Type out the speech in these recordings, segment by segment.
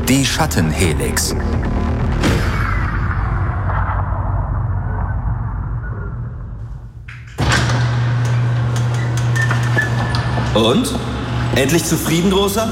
Die Schattenhelix. Und? Endlich zufrieden, Großer?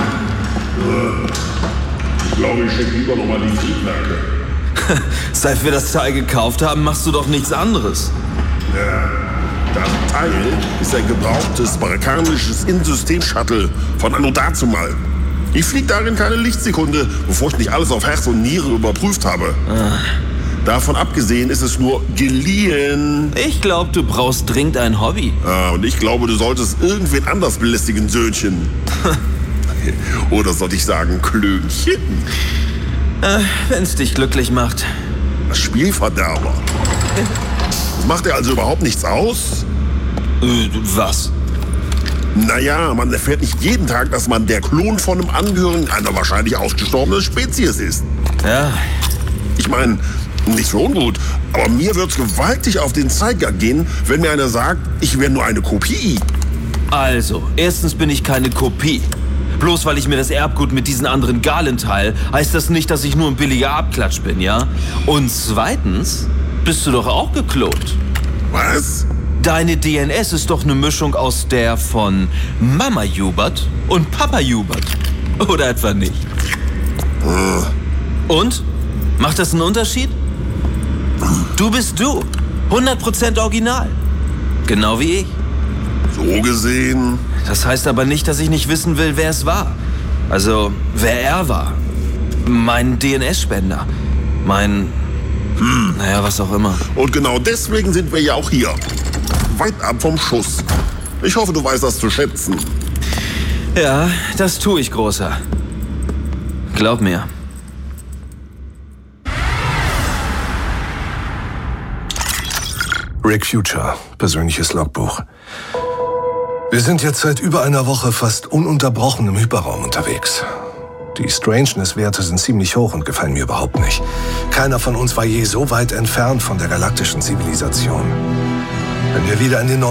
Ich glaube, ich schenke lieber nochmal die Triebwerke. Seit wir das Teil gekauft haben, machst du doch nichts anderes. Ja, das Teil ist ein gebrauchtes amerikanisches In-System-Shuttle von anno dazumal. Ich fliege darin keine Lichtsekunde, bevor ich nicht alles auf Herz und Niere überprüft habe. Davon abgesehen ist es nur geliehen. Ich glaube, du brauchst dringend ein Hobby. Und ich glaube, du solltest irgendwen anders belästigen, Söhnchen. Oder sollte ich sagen, Klönchen? Wenn's dich glücklich macht. Das Spielverderber. Das macht dir also überhaupt nichts aus? Was? Naja, man erfährt nicht jeden Tag, dass man der Klon von einem Angehörigen einer wahrscheinlich ausgestorbenen Spezies ist. Ja. Ich meine, nicht so ungut, aber mir wird's gewaltig auf den Zeiger gehen, wenn mir einer sagt, ich wäre nur eine Kopie. Also, erstens bin ich keine Kopie. Bloß weil ich mir das Erbgut mit diesen anderen Galen teile, heißt das nicht, dass ich nur ein billiger Abklatsch bin, ja? Und zweitens bist du doch auch geklont. Was? Deine DNS ist doch eine Mischung aus der von Mama Hubert und Papa Hubert. Oder etwa nicht? Und? Macht das einen Unterschied? Du bist du. 100% original. Genau wie ich. So gesehen. Das heißt aber nicht, dass ich nicht wissen will, wer es war. Also, wer er war. Mein DNS-Spender. Naja, was auch immer. Und genau deswegen sind wir ja auch hier. Weit ab vom Schuss. Ich hoffe, du weißt das zu schätzen. Ja, das tue ich, Großer. Glaub mir. Rick Future, persönliches Logbuch. Wir sind jetzt seit über einer Woche fast ununterbrochen im Hyperraum unterwegs. Die Strangeness-Werte sind ziemlich hoch und gefallen mir überhaupt nicht. Keiner von uns war je so weit entfernt von der galaktischen Zivilisation. Wenn wir wieder in den